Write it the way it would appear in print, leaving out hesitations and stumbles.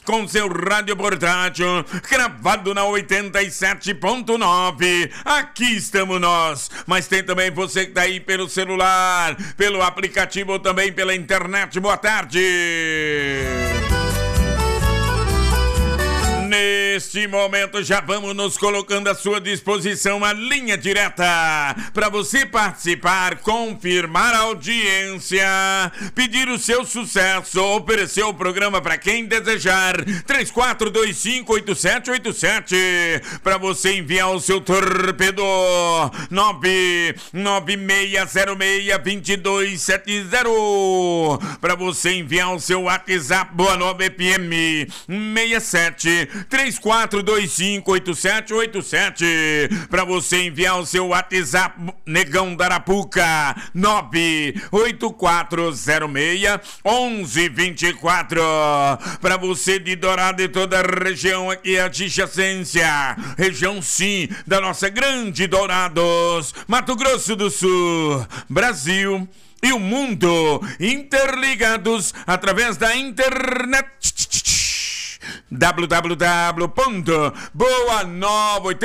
com seu rádio portátil, gravado na 87.9. Aqui estamos nós, mas tem também você que tá aí pelo celular, pelo aplicativo ou também pela internet. Boa tarde. Neste momento já vamos nos colocando à sua disposição a linha direta para você participar, confirmar a audiência, pedir o seu sucesso, oferecer o programa para quem desejar. 34258787 para você enviar o seu torpedo. 996062270 para você enviar o seu WhatsApp. Boa Nova FM 67 34258787 para você enviar o seu WhatsApp. Negão da Arapuca 984061124 para você de Dourado e toda a região aqui adjacência, região sim da nossa grande Dourados, Mato Grosso do Sul, Brasil e o mundo interligados através da internet. www.boanova